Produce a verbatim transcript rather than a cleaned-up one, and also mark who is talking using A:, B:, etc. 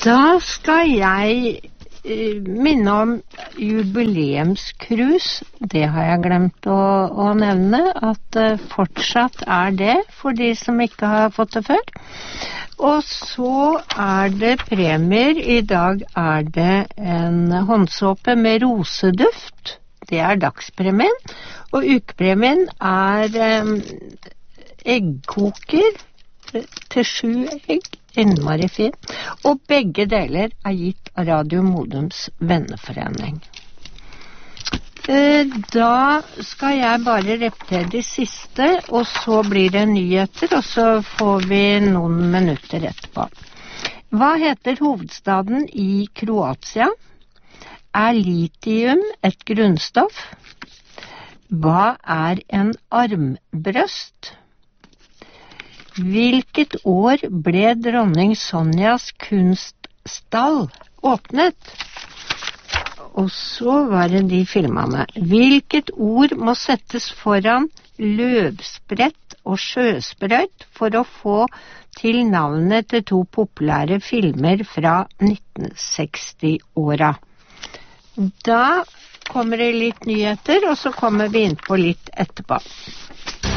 A: Da skal jeg uh, minne om jubileumscruise. Det har jeg glemt å, å nevne, at uh, fortsatt er det for de som ikke har fått det før. Og så er det premier. I dag er det en håndsåpe med roseduft. Det er dagspremien. Og ukepremien er um, eggkoker til sju egg. Innmari fin. Og begge deler er gitt av Radio Modums venneforening. Da skal jeg bare repetere de siste, og så blir det nyheter, og så får vi noen minutter etterpå. Hva heter hovedstaden i Kroatia? Er litium et grunnstoff? Hva er en armbrøst? Hvilket år ble dronning Sonjas kunststall åpnet? Og så var det de filmene. Hvilket ord må settes foran løvsprett og sjøsprøyt for å få til navnet til to populære filmer fra nitten seksti-åra? Da kommer det litt nyheter, og så kommer vi inn på litt etterpå.